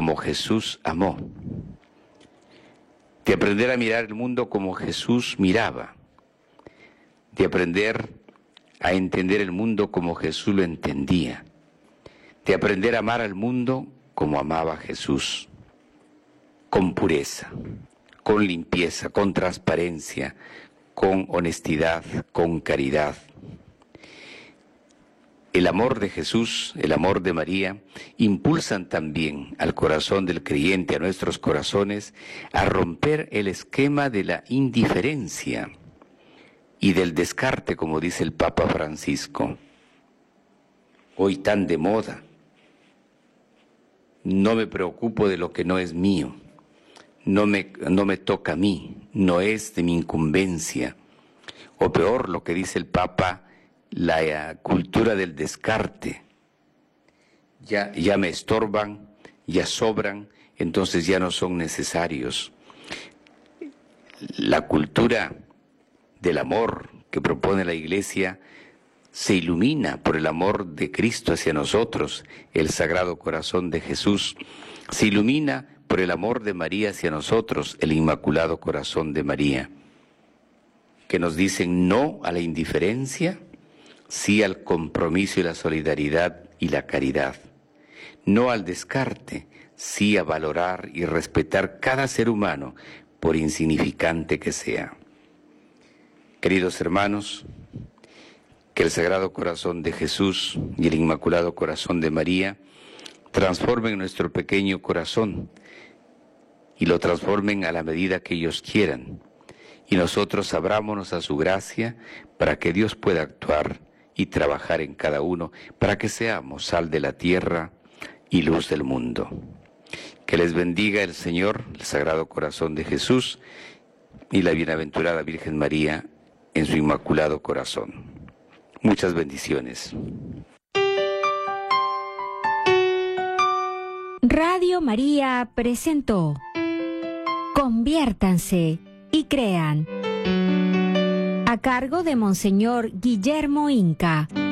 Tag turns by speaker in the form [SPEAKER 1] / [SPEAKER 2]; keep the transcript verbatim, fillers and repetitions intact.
[SPEAKER 1] como Jesús amó, de aprender a mirar el mundo como Jesús miraba, de aprender a entender el mundo como Jesús lo entendía, de aprender a amar al mundo como amaba Jesús, con pureza, con limpieza, con transparencia, con honestidad, con caridad. El amor de Jesús, el amor de María, impulsan también al corazón del creyente, a nuestros corazones, a romper el esquema de la indiferencia y del descarte, como dice el Papa Francisco. Hoy tan de moda, no me preocupo de lo que no es mío, no me, no me toca a mí, no es de mi incumbencia. O peor, lo que dice el Papa, la cultura del descarte. Ya, ya me estorban, ya sobran, entonces ya no son necesarios. La cultura del amor que propone la Iglesia se ilumina por el amor de Cristo hacia nosotros, el Sagrado Corazón de Jesús. Se ilumina por el amor de María hacia nosotros, el Inmaculado Corazón de María, que nos dicen no a la indiferencia, sí al compromiso y la solidaridad y la caridad. No al descarte, sí a valorar y respetar cada ser humano, por insignificante que sea. Queridos hermanos, que el Sagrado Corazón de Jesús y el Inmaculado Corazón de María transformen nuestro pequeño corazón y lo transformen a la medida que ellos quieran. Y nosotros abrámonos a su gracia para que Dios pueda actuar y trabajar en cada uno, para que seamos sal de la tierra y luz del mundo. Que les bendiga el Señor, el Sagrado Corazón de Jesús y la bienaventurada Virgen María en su Inmaculado Corazón. Muchas bendiciones.
[SPEAKER 2] Radio María presentó Conviértanse y crean, a cargo de Monseñor Guillermo Inca.